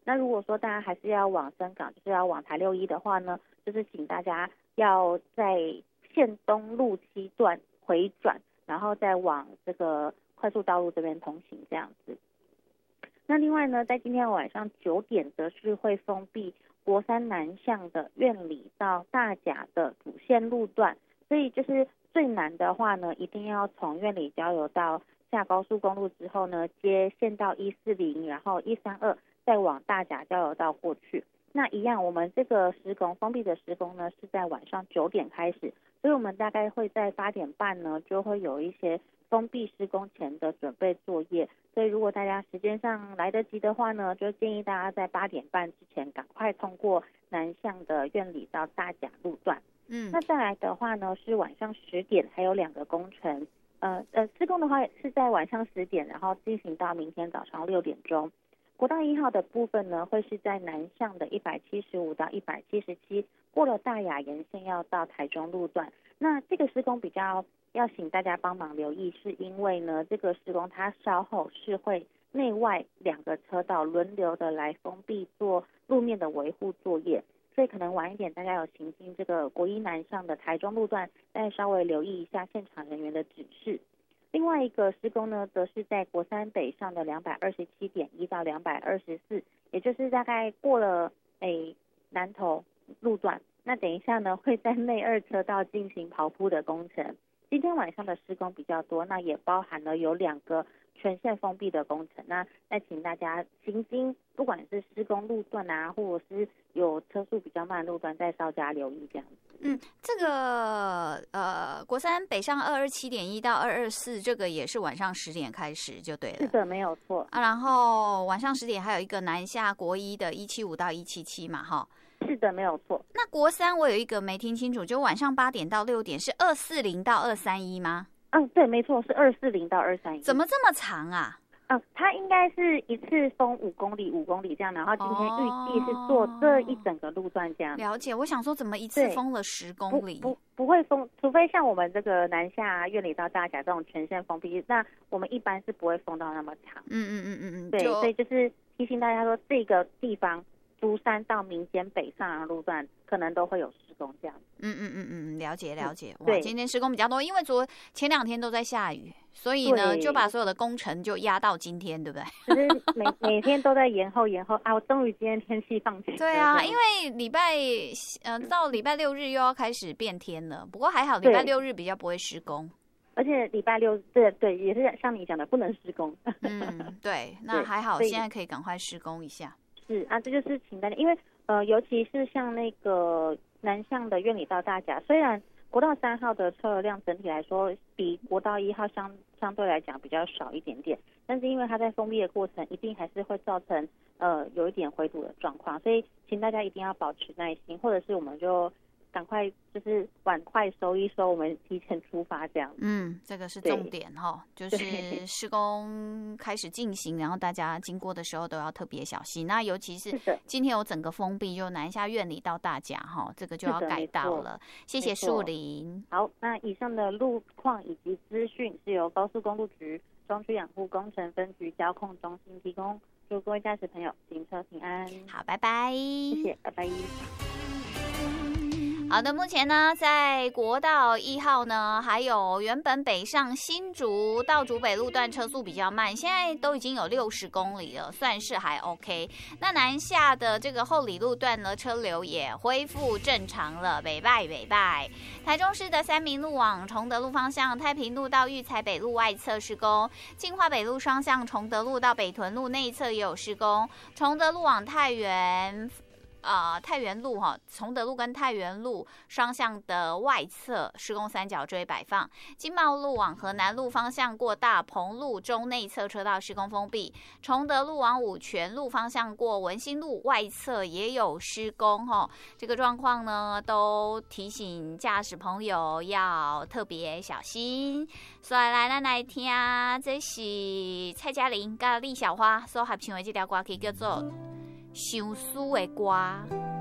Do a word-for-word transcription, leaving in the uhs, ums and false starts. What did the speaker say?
那如果说大家还是要往深港，就是要往台六一的话呢，就是请大家要在县东路七段回转，然后再往这个快速道路这边通行这样子。那另外呢，在今天晚上九点则是会封闭国三南向的苑里到大甲的主线路段，所以就是最南的话呢，一定要从苑里交流道下高速公路之后呢，接县道一四零，然后一三二，再往大甲交流道过去。那一样，我们这个施工封闭的施工呢，是在晚上九点开始，所以我们大概会在八点半呢，就会有一些封闭施工前的准备作业。所以如果大家时间上来得及的话呢，就建议大家在八点半之前赶快通过南向的苑里到大甲路段。嗯，那再来的话呢，是晚上十点还有两个工程。呃呃，施工的话是在晚上十点，然后进行到明天早上六点钟。国道一号的部分呢，会是在南向的一百七十五到一百七十七，过了大雅沿线要到台中路段。那这个施工比较要请大家帮忙留意，是因为呢，这个施工它稍后是会内外两个车道轮流的来封闭做路面的维护作业。所以可能晚一点大家有行经这个国一南向的台中路段，再稍微留意一下现场人员的指示。另外一个施工呢，则是在国三北上的两百二十七点一到两百二十四，也就是大概过了诶南投路段。那等一下呢，会在内二车道进行刨铺的工程。今天晚上的施工比较多，那也包含了有两个全线封闭的工程。那再请大家行经不管是施工路段啊，或者是有车速比较慢的路段，再稍加留意这样子。 嗯，这个呃，国三北上二二七点一到二二四，这个也是晚上十点开始就对了。 是的，没有错啊。然后晚上十点还有一个南下国一的一七五到一七七嘛，哈。 是的，没有错。 那国三我有一个没听清楚，就晚上八点到六点是二四零到二三一吗？ 嗯，对，没错，是二四零到二三一。 怎么这么长啊？ 嗯，它应该是一次封五公里，五公里这样，然后今天预计是做这一整个路段这样。 了解，我想说怎么一次封了十公里？ 不不不会封，除非像我们这个南下苑里到大甲这种全线封闭，那我们一般是不会封到那么长。 嗯嗯嗯嗯嗯， 对，所以就是提醒大家说，这个地方竹山到民间北上的路段可能都会有施工这样。 嗯嗯嗯嗯，了解了解。 哇， 今天施工比较多，因为昨前两天都在下雨，所以呢就把所有的工程就压到今天，对不对？ 就是每每天都在延后延后啊！我终于今天天气放晴了。 对啊，因为礼拜呃到礼拜六日又要开始变天了，不过还好礼拜六日比较不会施工。 而且礼拜六对对也是像你讲的不能施工。 嗯，对，那还好，现在可以赶快施工一下。 是啊，这就是请大家，因为呃，尤其是像那个南向的苑里到大甲，虽然国道三号的车辆整体来说比国道一号相相对来讲比较少一点点，但是因为它在封闭的过程，一定还是会造成呃有一点回堵的状况，所以请大家一定要保持耐心，或者是我们就赶快就是碗筷收一收，我们提前出发这样。 嗯，这个是重点哈，就是施工开始进行，然后大家经过的时候都要特别小心。那尤其是今天有整个封闭，就南下苑里到大甲哈，这个就要改道了。谢谢树林。 好，那以上的路况以及资讯是由高速公路局中区养护工程分局交控中心提供。祝各位驾驶朋友行车平安。 好，拜拜。 谢谢，拜拜。 好的，目前呢，在国道一号呢，还有原本北上新竹到竹北路段车速比较慢，现在都已经有六十公里了，算是还 OK。那南下的这个后里路段呢，车流也恢复正常了，北拜北拜。台中市的三民路往崇德路方向，太平路到育才北路外侧施工，进化北路双向崇德路到北屯路内侧也有施工，崇德路往太原。呃，太原路哈，崇德路跟太原路双向的外侧施工三角锥摆放，经贸路往河南路方向过大鹏路中内侧车道施工封闭，崇德路往五权路方向过文心路外侧也有施工哈，这个状况呢都提醒驾驶朋友要特别小心。所以来咱来听，这是蔡嘉玲跟李小花所合唱的这条歌曲叫做《相思的歌》。